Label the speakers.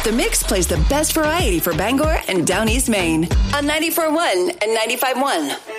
Speaker 1: The Mix plays the best variety for Bangor and Down East Maine on 94.1 and 95.1.